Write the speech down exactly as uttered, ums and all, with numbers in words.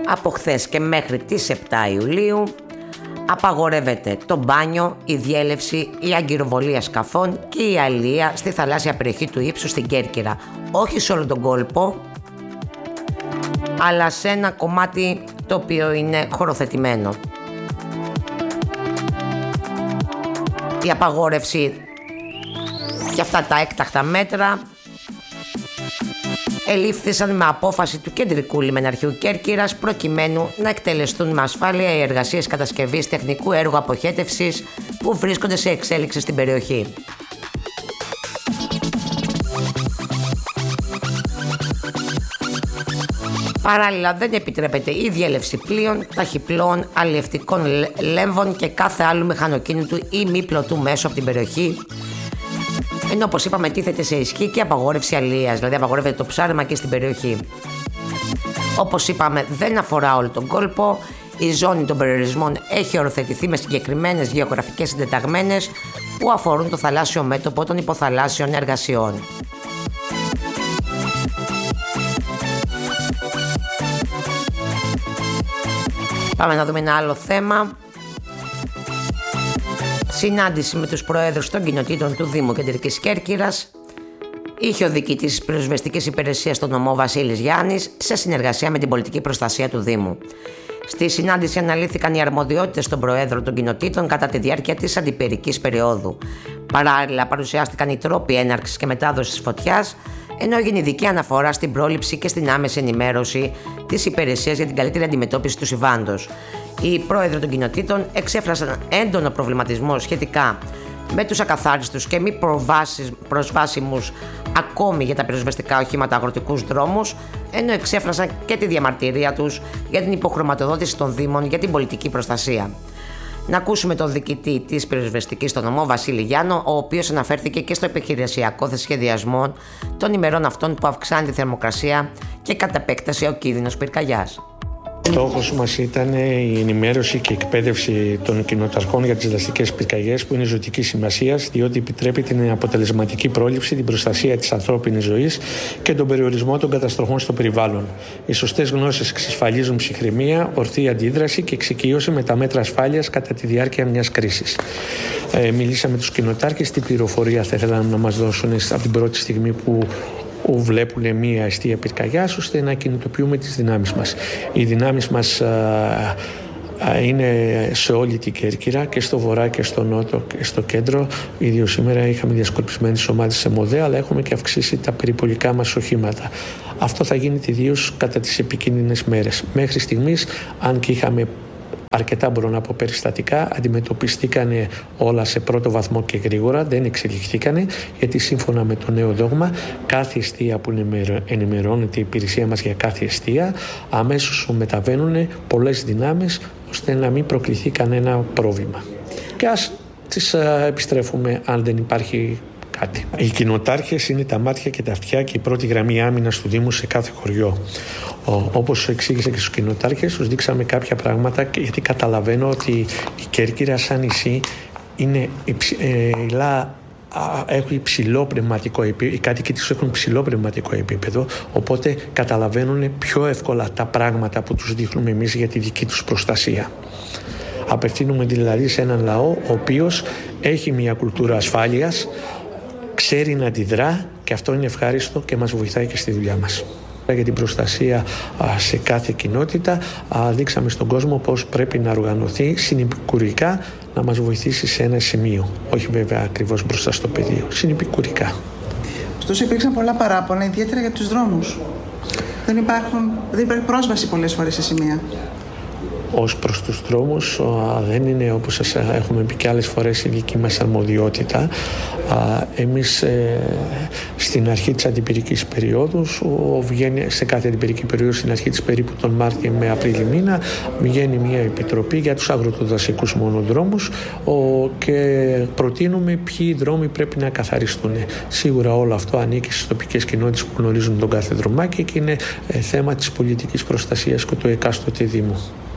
Από χθες και μέχρι τις επτά Ιουλίου απαγορεύεται το μπάνιο, η διέλευση, η αγκυροβολία σκαφών και η αλεία στη θαλάσσια περιοχή του ύψου στην Κέρκυρα. Όχι σε όλο τον κόλπο, αλλά σε ένα κομμάτι το οποίο είναι χωροθετημένο. Η απαγόρευση και αυτά τα έκτακτα μέτρα ελήφθησαν με απόφαση του Κεντρικού Λιμεναρχείου Κέρκυρας προκειμένου να εκτελεστούν με ασφάλεια οι εργασίες κατασκευής τεχνικού έργου αποχέτευσης που βρίσκονται σε εξέλιξη στην περιοχή. Παράλληλα, δεν επιτρέπεται η διέλευση πλοίων, ταχυπλοών, αλλιευτικών λέμβων και κάθε άλλου μηχανοκίνητου ή μη πλωτού μέσου από την περιοχή. Ενώ, όπως είπαμε, τίθεται σε ισχύ και απαγόρευση αλίας, δηλαδή απαγορεύεται το ψάρεμα και στην περιοχή. Όπως είπαμε, δεν αφορά όλο τον κόλπο. Η ζώνη των περιορισμών έχει οροθετηθεί με συγκεκριμένες γεωγραφικές συντεταγμένες που αφορούν το θαλάσσιο μέτωπο των υποθαλάσσιων εργασιών. Πάμε να δούμε ένα άλλο θέμα. Συνάντηση με τους προέδρους των κοινοτήτων του Δήμου Κεντρικής Κέρκυρας είχε ο διοικητής της πυροσβεστικής υπηρεσίας στον νομό Βασίλης Γιάννης σε συνεργασία με την πολιτική προστασία του Δήμου. Στη συνάντηση αναλύθηκαν οι αρμοδιότητες των προέδρων των κοινοτήτων κατά τη διάρκεια της αντιπυρικής περίοδου. Παράλληλα, παρουσιάστηκαν οι τρόποι έναρξης και μετάδοσης φωτιάς, ενώ έγινε ειδική αναφορά στην πρόληψη και στην άμεση ενημέρωση της υπηρεσίας για την καλύτερη αντιμετώπιση του συμβάντος. Οι πρόεδροι των κοινοτήτων εξέφρασαν έντονο προβληματισμό σχετικά με τους ακαθάριστους και μη προσβάσιμους ακόμη για τα πυροσβεστικά οχήματα αγροτικούς δρόμους, ενώ εξέφρασαν και τη διαμαρτυρία τους για την υποχρηματοδότηση των Δήμων για την πολιτική προστασία. Να ακούσουμε τον διοικητή της πυροσβεστικής στον νομό Βασίλη Γιάννο, ο οποίος αναφέρθηκε και στο επιχειρησιακό σχεδιασμό των ημερών αυτών που αυξάνει τη θερμοκρασία και κατ' επέκταση ο κίνδυνος πυρκαγιάς. Στόχος μας ήταν η ενημέρωση και εκπαίδευση των κοινοταρχών για τις δραστικές πυρκαγιές, που είναι ζωτικής σημασίας, διότι επιτρέπει την αποτελεσματική πρόληψη, την προστασία της ανθρώπινης ζωής και τον περιορισμό των καταστροφών στο περιβάλλον. Οι σωστές γνώσεις εξασφαλίζουν ψυχραιμία, ορθή αντίδραση και εξοικείωση με τα μέτρα ασφάλειας κατά τη διάρκεια μιας κρίσης. Ε, μιλήσαμε με τους κοινοτάρχες, τι πληροφορία θα ήθελαν να μας δώσουν από την πρώτη στιγμή που που βλέπουν μία αιστεία πυρκαγιάς, ώστε να κινητοποιούμε τις δυνάμεις μας. Οι δυνάμεις μας α, α, είναι σε όλη την Κέρκυρα, και στο βορρά και στο νότο και στο κέντρο. Ήδη σήμερα είχαμε διασκορπισμένες ομάδες σε ΜΟΔΕ, αλλά έχουμε και αυξήσει τα περιπολικά μας οχήματα. Αυτό θα γίνει ιδίως κατά τις επικίνδυνες μέρες. Μέχρι στιγμής, αν και είχαμε αρκετά, μπορώ να πω, περιστατικά, αντιμετωπιστήκανε όλα σε πρώτο βαθμό και γρήγορα, δεν εξελιχθήκανε, γιατί σύμφωνα με το νέο δόγμα, κάθε εστία που ενημερώνεται η υπηρεσία μας για κάθε εστία, αμέσως μεταβαίνουν πολλές δυνάμεις, ώστε να μην προκληθεί κανένα πρόβλημα. Και ας τις α, επιστρέφουμε αν δεν υπάρχει κάτι. Οι κοινοτάρχες είναι τα μάτια και τα αυτιά και η πρώτη γραμμή άμυνας του Δήμου σε κάθε χωριό. Όπως εξήγησα και στους κοινοτάρχες, τους δείξαμε κάποια πράγματα, γιατί καταλαβαίνω ότι η Κέρκυρα σαν νησί είναι υψηλά, έχουν υψηλό πνευματικό επίπεδο, οι κάτοικοι της έχουν υψηλό πνευματικό επίπεδο, οπότε καταλαβαίνουν πιο εύκολα τα πράγματα που τους δείχνουμε εμείς για τη δική τους προστασία. Απευθύνουμε δηλαδή σε έναν λαό ο οποίος έχει μια κουλτούρα ασφάλειας, ξέρει να αντιδρά, και αυτό είναι ευχάριστο και μας βοηθάει και στη δουλειά μας. Για την προστασία σε κάθε κοινότητα δείξαμε στον κόσμο πώς πρέπει να οργανωθεί συνεπικουρικά, να μας βοηθήσει σε ένα σημείο, όχι βέβαια ακριβώς μπροστά στο πεδίο, συνεπικουρικά. Ωστόσο υπήρξαν πολλά παράπονα, ιδιαίτερα για τους δρόμους. Δεν, υπάρχουν, δεν υπάρχει πρόσβαση πολλές φορές σε σημεία. Ως προς τους δρόμους δεν είναι, όπως σας έχουμε πει και άλλες φορές, η δική μας αρμοδιότητα. Εμείς στην αρχή της αντιπυρικής περίοδου, βγαίνει σε κάθε αντιπυρική περίοδο, στην αρχή της περίπου τον Μάρτιο με Απρίλη μήνα, βγαίνει μια επιτροπή για τους αγροτοδασικούς μονοδρόμους και προτείνουμε ποιοι δρόμοι πρέπει να καθαριστούν. Σίγουρα όλο αυτό ανήκει στις τοπικές κοινότητες που γνωρίζουν τον κάθε δρομάκι και είναι θέμα της πολιτικής προστασίας και του εκάστοτε Δήμου.